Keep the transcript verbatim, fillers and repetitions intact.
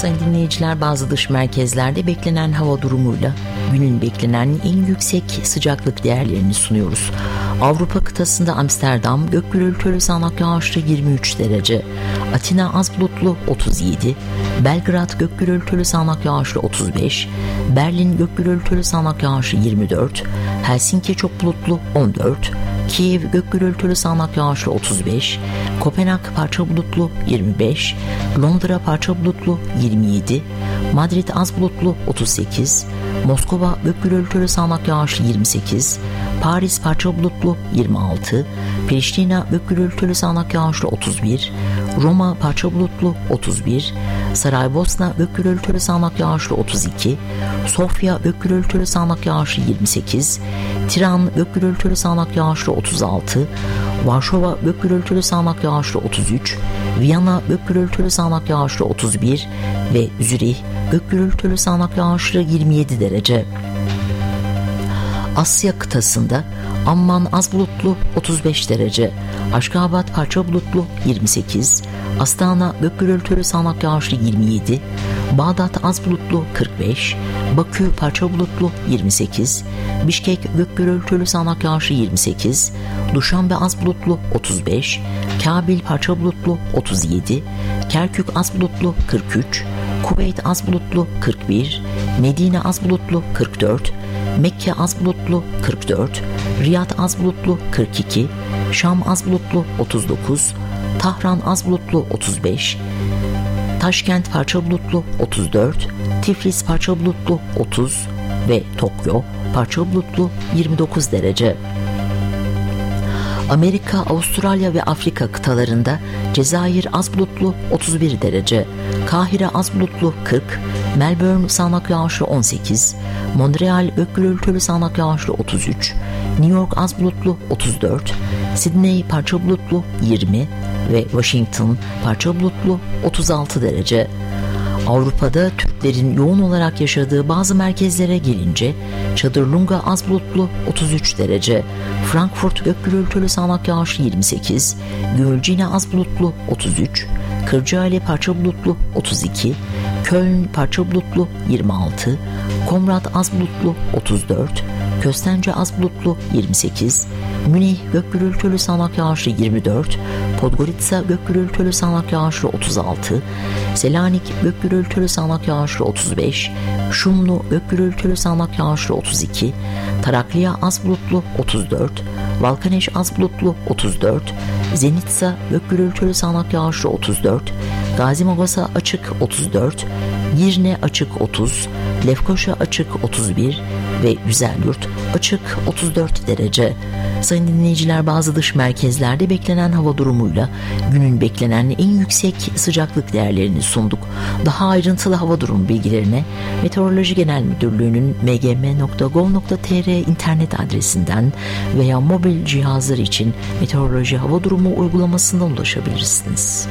Sayın dinleyiciler, bazı dış merkezlerde beklenen hava durumuyla günün beklenen en yüksek sıcaklık değerlerini sunuyoruz. Avrupa kıtasında Amsterdam gök gürültülü sağanak yağışlı yirmi üç derece, Atina az bulutlu otuz yedi, Belgrad gök gürültülü sağanak yağışlı otuz beş, Berlin gök gürültülü sağanak yağışlı yirmi dört, Helsinki çok bulutlu on dört, Kiev gök gürültülü sağanak yağışlı otuz beş, Kopenhag parça bulutlu yirmi beş, Londra parça bulutlu yirmi yedi, Madrid az bulutlu otuz sekiz, Moskova gök gürültülü sağanak yağışlı yirmi sekiz, Paris parça bulutlu yirmi altı, Priştina gök gürültülü sağanak yağışlı otuz bir, Roma parça bulutlu otuz bir, Saraybosna gök gürültülü sağanak yağışlı otuz iki, Sofya gök gürültülü sağanak yağışlı yirmi sekiz, Tiran gök gürültülü sağanak yağışlı otuz altı, Varşova gök gürültülü sağanak yağışlı otuz üç, Viyana gök gürültülü sağanak yağışlı otuz bir ve Zürih gök gürültülü sağanak yağışlı yirmi yedi derece. Asya kıtasında Amman az bulutlu otuz beş derece, Aşgabat parça bulutlu yirmi sekiz, Astana gök gürültülü sağanak yağışlı yirmi yedi, Bağdat az bulutlu kırk beş, Bakü parça bulutlu yirmi sekiz, Bişkek gök gürültülü sağanak yağışlı yirmi sekiz, Duşanbe az bulutlu otuz beş, Kabil parça bulutlu otuz yedi, Kerkük az bulutlu kırk üç, Kuveyt az bulutlu kırk bir, Medine az bulutlu kırk dört, Mekke az bulutlu kırk dört, Riyad az bulutlu kırk iki, Şam az bulutlu otuz dokuz, Tahran az bulutlu otuz beş, Taşkent parça bulutlu otuz dört, Tiflis parça bulutlu otuz ve Tokyo parça bulutlu yirmi dokuz derece. Amerika, Avustralya ve Afrika kıtalarında Cezayir az bulutlu otuz bir derece, Kahire az bulutlu kırk, Melbourne sağanak yağışlı on sekiz, Montreal gök gürültülü sağanak yağışlı otuz üç, New York az bulutlu otuz dört, Sydney parça bulutlu yirmi ve Washington parça bulutlu otuz altı derece. Avrupa'da Türklerin yoğun olarak yaşadığı bazı merkezlere gelince Çadırlunga az bulutlu otuz üç derece, Frankfurt gök gürültülü sağanak yağışlı yirmi sekiz, Gümülcine az bulutlu otuz üç, Kırcaali parça bulutlu otuz iki, Köln parça bulutlu yirmi altı, Komrad az bulutlu otuz dört, Köstence az bulutlu yirmi sekiz, Münih gök gürültülü sağanak yağışlı yirmi dört, Podgorica gök gürültülü sağanak yağışlı otuz altı, Selanik gök gürültülü sağanak yağışlı otuz beş, Şumlu gök gürültülü sağanak yağışlı otuz iki, Tarakliya az bulutlu otuz dört, Valkaneş az bulutlu otuz dört, Zenitsa gök gürültülü sağanak yağışlı otuz dört, Gazimagos'a açık otuz dört, Girne açık otuz, Lefkoşa açık otuz bir ve Güzelyurt açık otuz dört derece. Sayın dinleyiciler, bazı dış merkezlerde beklenen hava durumuyla günün beklenen en yüksek sıcaklık değerlerini sunduk. Daha ayrıntılı hava durumu bilgilerine Meteoroloji Genel Müdürlüğü'nün m g m nokta gov nokta t r internet adresinden veya mobil cihazlar için meteoroloji hava durumu uygulamasından ulaşabilirsiniz.